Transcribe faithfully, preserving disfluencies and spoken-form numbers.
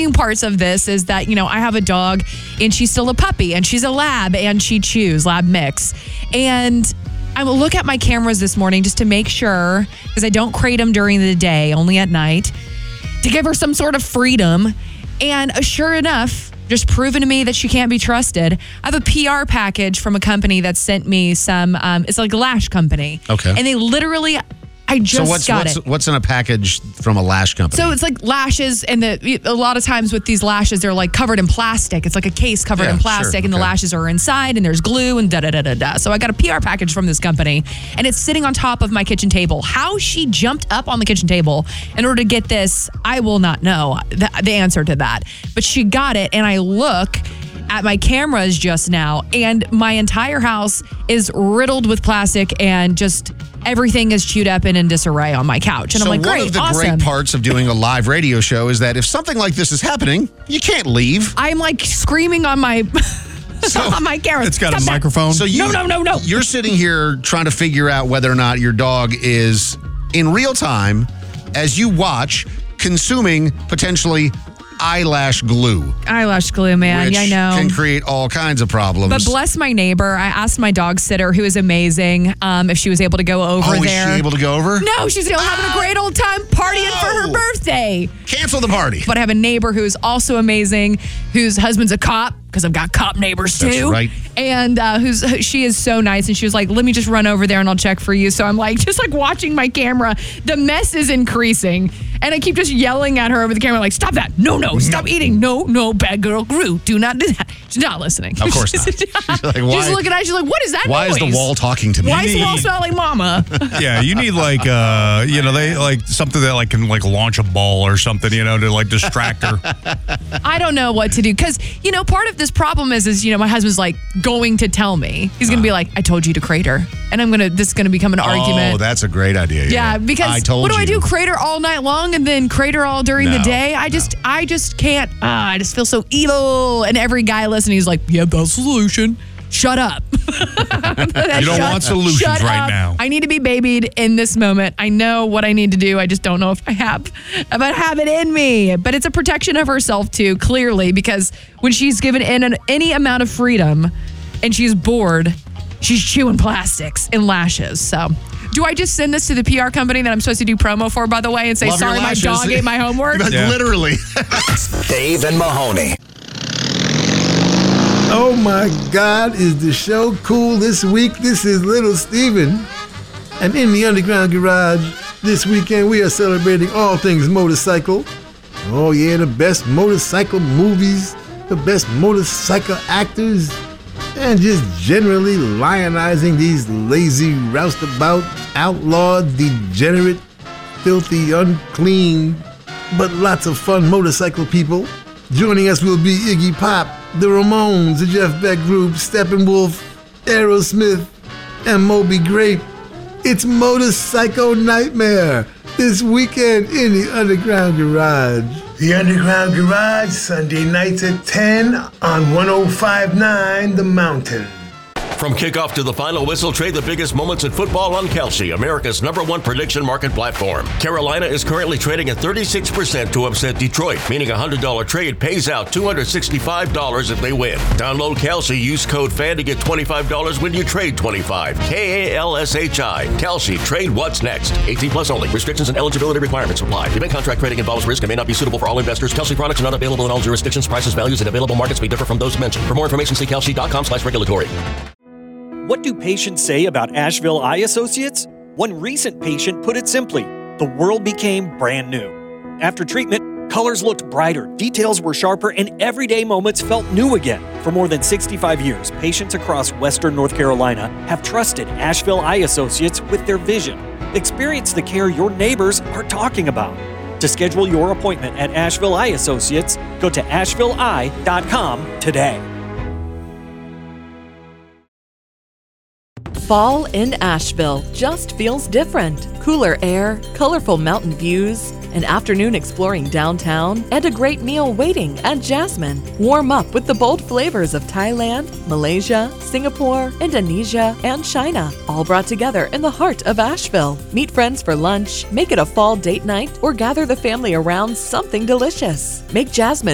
annoying parts of this is that, you know, I have a dog and she's still a puppy and she's a lab and she chews, lab mix. And I will look at my cameras this morning just to make sure, because I don't crate them during the day, only at night, to give her some sort of freedom. And uh, sure enough, just proven to me that she can't be trusted. I have a P R package from a company that sent me some, um, it's like a lash company. Okay. And they literally, I just so what's, got what's, it. what's in a package from a lash company? So it's like lashes, and the a lot of times with these lashes, they're like covered in plastic. It's like a case covered Yeah, in plastic, sure, and the okay. lashes are inside, and there's glue, and da da da da da. So I got a P R package from this company, and it's sitting on top of my kitchen table. How she jumped up on the kitchen table in order to get this, I will not know the, the answer to that. But she got it, and I look at my cameras just now, and my entire house is riddled with plastic, and just everything is chewed up and in disarray on my couch. And so I'm like, great, one of the awesome. great parts of doing a live radio show is that if something like this is happening, you can't leave. I'm like screaming on my So, on my camera. It's got Stop a that. microphone. So you, No, no, no, no. You're sitting here trying to figure out whether or not your dog is in real time as you watch consuming potentially eyelash glue. Eyelash glue, man. Which Yeah, I know. can create all kinds of problems. But bless my neighbor. I asked my dog sitter, who is amazing, um, if she was able to go over oh, there. is she able to go over? No, she's still having a great old time partying for her No. birthday. Cancel the party. But I have a neighbor who's also amazing, whose husband's a cop, because I've got cop neighbors too. That's right. And uh, who's she is so nice, and she was like, "Let me just run over there and I'll check for you." So I'm like, just like watching my camera. The mess is increasing, and I keep just yelling at her over the camera, like, "Stop that! No, no, stop eating! No, no, bad girl, Gru, do not do that." She's not listening. Of course not. She's like, why- She's looking at it. She's like, "What is that Why noise? is the wall talking to me? Why is the wall need- smelling like mama?" Yeah, you need like uh, you know, they like something that like can like launch a ball or something, you know, to like distract her. I don't know what to do, because, you know, part of this problem is, is, you know, my husband's like going to tell me. He's going to be like, "I told you to crater." And I'm going to, this is going to become an argument. Oh, that's a great idea. Yeah, because I told what do I you. do? Crater all night long and then crater all during the No, day? I just, I just can't. Uh, I just feel so evil. And every guy listening is like, "Yeah, that's the solution. Shut up." You don't want solutions shut right up. now. I need to be babied in this moment. I know what I need to do. I just don't know if I have, if I have it in me. But it's a protection of herself too, clearly, because when she's given in an, any amount of freedom and she's bored, she's chewing plastics and lashes. So do I just send this to the P R company that I'm supposed to do promo for, by the way, and say, Love your "Sorry, my lashes." dog ate my homework"? Yeah. Literally. Dave and Mahoney. Oh my God, is the show cool this week? This is Little Steven. And in the Underground Garage, this weekend we are celebrating all things motorcycle. Oh yeah, the best motorcycle movies, the best motorcycle actors, and just generally lionizing these lazy, roustabout, outlawed, degenerate, filthy, unclean, but lots of fun motorcycle people. Joining us will be Iggy Pop, the Ramones, the Jeff Beck Group, Steppenwolf, Aerosmith, and Moby Grape. It's Motorcycle Nightmare this weekend in the Underground Garage. The Underground Garage, Sunday nights at ten on one oh five point nine The Mountain. From kickoff to the final whistle, trade the biggest moments in football on Kelsey, America's number one prediction market platform. Carolina is currently trading at thirty-six percent to upset Detroit, meaning a one hundred dollars trade pays out two hundred sixty-five dollars if they win. Download Kelsey, use code FAN to get twenty-five dollars when you trade twenty-five dollars. K A L S H I. Kelsey, trade what's next. eighteen plus only. Restrictions and eligibility requirements apply. Event contract trading involves risk and may not be suitable for all investors. Kelsey products are not available in all jurisdictions. Prices, values, and available markets may differ from those mentioned. For more information, see kelsey.com slash regulatory. What do patients say about Asheville Eye Associates? One recent patient put it simply, the world became brand new. After treatment, colors looked brighter, details were sharper, and everyday moments felt new again. For more than sixty-five years, patients across Western North Carolina have trusted Asheville Eye Associates with their vision. Experience the care your neighbors are talking about. To schedule your appointment at Asheville Eye Associates, go to asheville eye dot com today. Fall in Asheville just feels different. Cooler air, colorful mountain views, an afternoon exploring downtown, and a great meal waiting at Jasmine. Warm up with the bold flavors of Thailand, Malaysia, Singapore, Indonesia, and China, all brought together in the heart of Asheville. Meet friends for lunch, make it a fall date night, or gather the family around something delicious. Make Jasmine